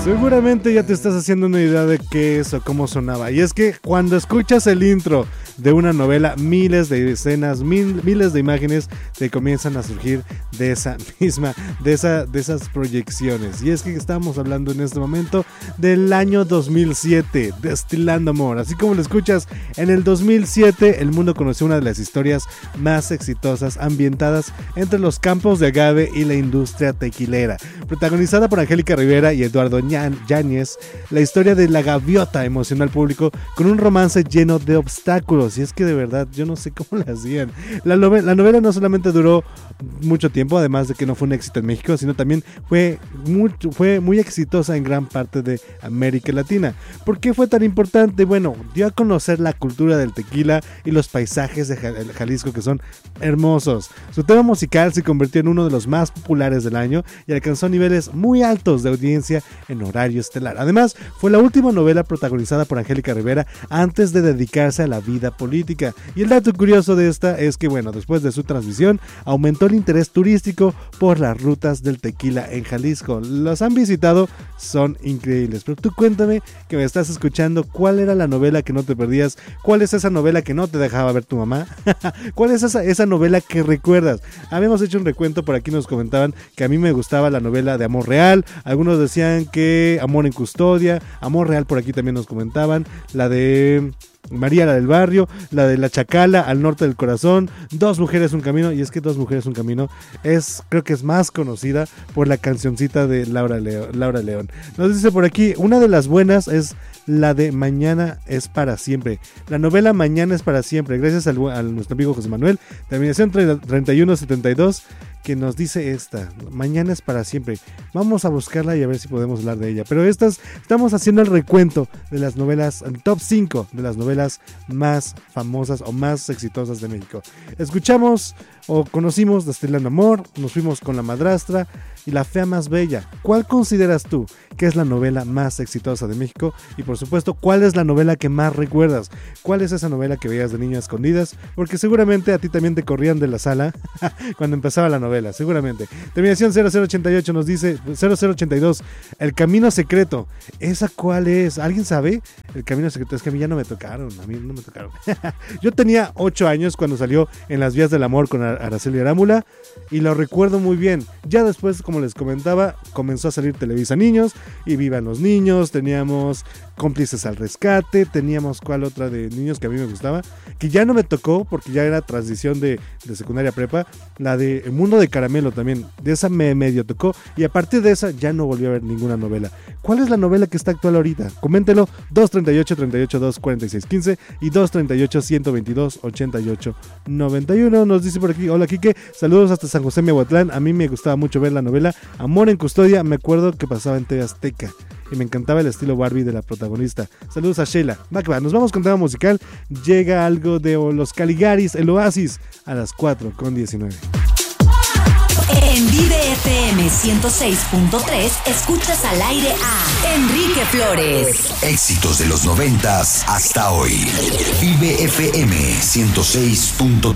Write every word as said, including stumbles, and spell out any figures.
Seguramente ya te estás haciendo una idea de qué es o cómo sonaba. Y es que cuando escuchas el intro de una novela, miles de escenas, mil, miles de imágenes te comienzan a surgir de esa misma, de, esa, de esas proyecciones. Y es que estamos hablando en este momento del año dos mil siete, Destilando Amor. Así como lo escuchas, en el dos mil siete el mundo conoció una de las historias más exitosas ambientadas entre los campos de agave y la industria tequilera. Protagonizada por Angélica Rivera y Eduardo Yáñez, la historia de la gaviota emocionó al público con un romance lleno de obstáculos. Y es que de verdad yo no sé cómo la hacían. La, novela, la novela no solamente duró mucho tiempo, además de que no fue un éxito en México, sino también fue muy, fue muy exitosa en gran parte de América Latina. ¿Por qué fue tan importante? Bueno, dio a conocer la cultura del tequila y los paisajes de Jalisco, que son hermosos. Su tema musical se convirtió en uno de los más populares del año y alcanzó niveles muy altos de audiencia en horario estelar. Además, fue la última novela protagonizada por Angélica Rivera antes de dedicarse a la vida política. Y el dato curioso de esta es que, bueno, después de su transmisión, aumentó el interés turístico por las rutas del tequila en Jalisco. Los han visitado, son increíbles. Pero tú cuéntame, que me estás escuchando, ¿cuál era la novela que no te perdías? ¿Cuál es esa novela que no te dejaba ver tu mamá? ¿Cuál es esa, esa novela que recuerdas? Habíamos hecho un recuento, por aquí nos comentaban que a mí me gustaba la novela de Amor Real, algunos decían que Amor en Custodia, Amor Real por aquí también nos comentaban, la de María, la del barrio, la de La Chacala, Al norte del corazón, Dos mujeres un camino. Y es que Dos mujeres un camino es, creo que es más conocida por la cancioncita de Laura, Leo, Laura León. Nos dice por aquí, una de las buenas es la de Mañana es para siempre. La novela Mañana es para siempre, gracias al, a nuestro amigo José Manuel, terminación treinta y uno setenta y dos, que nos dice esta, Mañana es para siempre. Vamos a buscarla y a ver si podemos hablar de ella. Pero estas, estamos haciendo el recuento de las novelas, el top cinco de las novelas más famosas o más exitosas de México. Escuchamos o conocimos Destilando Amor, nos fuimos con La madrastra y La fea más bella. ¿Cuál consideras tú que es la novela más exitosa de México? Y por supuesto, ¿cuál es la novela que más recuerdas? ¿Cuál es esa novela que veías de niño a escondidas? Porque seguramente a ti también te corrían de la sala cuando empezaba la novela, seguramente. Terminación cero cero ochenta y ocho nos dice, cero cero ochenta y dos, El camino secreto. ¿Esa cuál es? ¿Alguien sabe? El camino secreto, es que a mí ya no me tocaron, a mí no me tocaron. Yo tenía ocho años cuando salió En las vías del amor con Araceli Arámbula y lo recuerdo muy bien. Ya después, como les comentaba, comenzó a salir Televisa Niños y Vivan los Niños, teníamos Cómplices al Rescate, teníamos cuál otra de niños que a mí me gustaba, que ya no me tocó porque ya era transición de, de secundaria a prepa, la de El Mundo de Caramelo también, de esa me medio tocó y a partir de esa ya no volví a ver ninguna novela. ¿Cuál es la novela que está actual ahorita? Coméntelo, dos treinta y ocho, treinta y ocho, dos cuarenta y seis, quince y dos treinta y ocho, ciento veintidós, ochenta y ocho, noventa y uno. Nos dice por aquí, hola Quique, saludos hasta San José Miahuatlán. A mí me gustaba mucho ver la novela Amor en Custodia, me acuerdo que pasaba en T V Azteca y me encantaba el estilo Barbie de la protagonista. Saludos a Sheila. Va que va, nos vamos con tema musical. Llega algo de Los Caligaris, el Oasis, a las cuatro con diecinueve. En Vive F M ciento seis punto tres escuchas al aire a Enrique Flores. Éxitos de los noventas hasta hoy. Vive F M ciento seis punto tres.